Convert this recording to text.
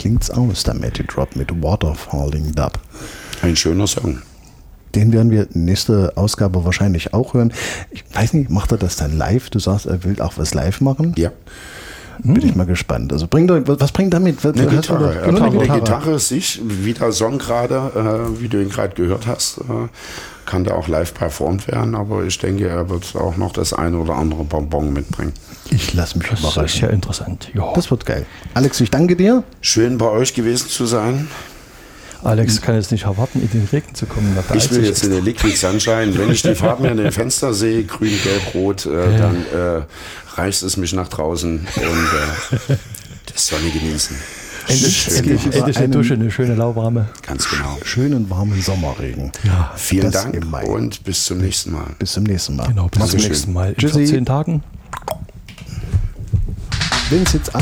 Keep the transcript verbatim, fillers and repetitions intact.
klingt's aus, der Matty Drop mit Waterfalling Dub. Ein schöner Song. Den werden wir nächste Ausgabe wahrscheinlich auch hören. Ich weiß nicht, macht er das dann live? Du sagst, er will auch was live machen? Ja. Bin hm. ich mal gespannt. Also bringt er, was bringt er mit? Eine Gitarre. Er bringt eine Gitarre sich, wie der Song gerade, äh, wie du ihn gerade gehört hast, äh, kann der auch live performt werden, aber ich denke, er wird auch noch das eine oder andere Bonbon mitbringen. Ich lasse mich überraschen. Das ist ja interessant. Jo. Das wird geil. Alex, ich danke dir. Schön bei euch gewesen zu sein. Alex kann jetzt nicht erwarten, in den Regen zu kommen. Ich will jetzt in den Liquid Sunshine. Wenn ich die Farben in den Fenster sehe, grün, gelb, rot, äh, ja. dann äh, reißt es mich nach draußen und äh, das Sonne genießen. Endlich, endlich, endlich eine Dusche, eine schöne lauwarme. Ganz genau. Schönen warmen Sommerregen. Ja. Vielen das Dank und bis zum nächsten Mal. Bis zum nächsten Mal. Genau, bis zum nächsten Mal. In Tschüssi. vierzehn Tagen. Wenn es jetzt